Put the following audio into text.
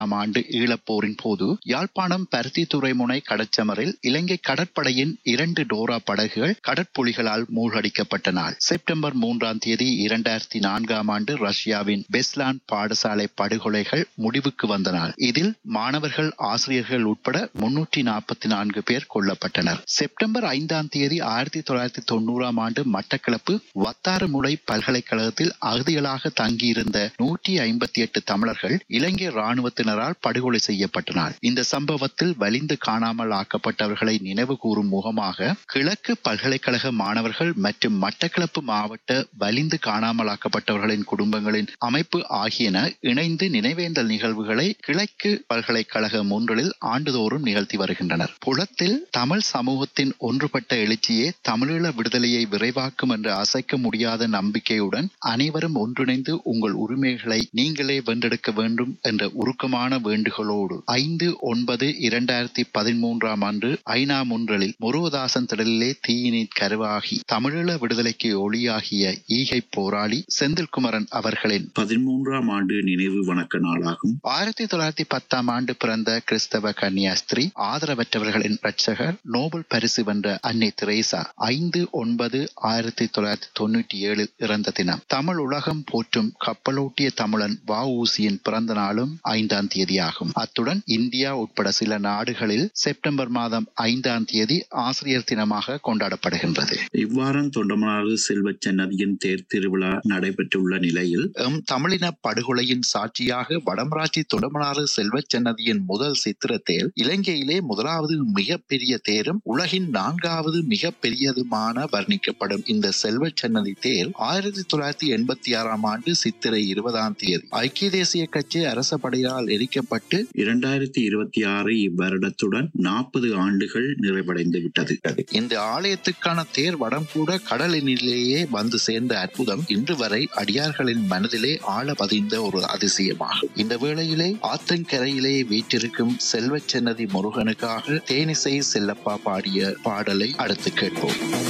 ஆண்டு ஈழப்போரின் போது யாழ்ப்பாணம் பருத்தி துறைமுனை கடற்சமரில் இலங்கை கடற்படையின் 2 டோரா படகுகள் கடற்புலிகளால் மூழ்கடிக்கப்பட்ட நாள் செப்டம்பர் 3 2004 ஆண்டு ரஷ்யாவின் பெஸ்லான் பாடசாலை படுகொலைகள் முடிவுக்கு வந்த நாள். இதில் மாணவர்கள், ஆசிரியர்கள் உட்பட 344 பேர் கொல்லப்பட்டனர். செப்டம்பர் 5 1990 ஆண்டு மட்டக்களப்பு வத்தாறுமுலை பல்கலைக்கழகத்தில் அகதிகளாக தங்கியிருந்த 158 தமிழர்கள் இலங்கை இராணுவத்தினரால் படுகொலை செய்யப்பட்ட நாள். இந்த சம்பவத்தில் வலிந்து காணாமல் ஆக்கப்பட்டவர்களை நினைவு கூறும் முகமாக கிழக்கு பல்கலைக்கழக மாணவர்கள் மற்றும் மட்டக்களப்பு மாவட்ட வலிந்து காணாமல் ஆக்கப்பட்டவர்களின் குடும்பங்களின் அமைப்பு ஆகியன இணைந்து நினைவேந்தல் நிகழ்வுகளை கிழக்கு பல்கலைக்கழக முன்றலில் ஆண்டுதோறும் நிகழ்த்தி வருகின்றனர். புலத்தில் தமிழ் சமூகத்தின் ஒன்றுபட்ட எழுச்சியே தமிழீழ விடுதலையை விரைவாக்கும் என்ற அசைக்க முடியாத நம்பிக்கையுடன் அனைவரும் ஒன்றிணைந்து உங்கள் உரிமைகளை நீங்களே வென்றெடுக்க வேண்டும் என்ற உருக்கமான வேண்டுகோளோடு 5/9/2013 ஆண்டு ஐநா முன்றலில் முருகதாசன் திடலிலே தீயினில் கருவாகி தமிழீழ விடுதலைக்கு ஒளியாகிய ஈகை போராளி செந்தில்குமரன் அவர்களின் 13ஆம் ஆண்டு நினைவு வணக்க நாளாகும். 1910 ஆண்டு பிறந்த கிறிஸ்தவ கன்னியாஸ்திரி, ஆதரவற்றவர்களின் இரட்சகர், நோபல் பரிசு வென்ற அன்னை தெரேசா 5/9/1997 இறந்த தினம். தமிழ் உலகம் போற்றும் கப்பலோட்டிய தமிழன் வ.உ.சியின் பிறந்த நாளும் 5ஆம் தேதியாகும். அத்துடன் இந்தியா உட்பட சில நாடுகளில் செப்டம்பர் மாதம் 5ஆம் தேதி ஆசிரியர் தினமாக கொண்டாடப்படுகின்றது. இவ்வாரம் தொண்டமனாறு செல்வச்சன்னதியின் தேர் திருவிழா நடைபெற்றுள்ள நிலையில் தமிழின படுகொலையின் சாட்சியாக வடமராட்சி தொண்டமனாறு செல்வச்சன்னதியின் முதல் சித்திர தேர் இலங்கையிலே முதலாவது மிகப்பெரிய தேரும் உலகின் 4வது மிக பெரியதுமான வர்ணிக்கப்படும் இந்த செல்வச்சன்னதி தேர் 1986 ஆண்டு சித்திரை 20ஆம் தேதி ஐக்கிய தேசிய கட்சி அரச படையால் எரிக்கப்பட்டு 2026 இவ்வருடத்துடன் 40 ஆண்டுகள் நிறைவடைந்து விட்டது. இந்த ஆலயத்துக்கான தேர் வடம் கூட கடலினிலேயே வந்து சேர்ந்த அற்புதம் இன்று வரை அடியார்களின் மனதிலே ஆழ பதிந்த ஒரு அதிசயமாகும். இந்த வேளையிலே ஆத்தங்கரையிலே வீற்றிருக்கும் செல்வச்சன்னதி முருகனுக்காக தேனிசை செல்லப்பா பாடிய பாடலை அடுத்து கேட்போம்.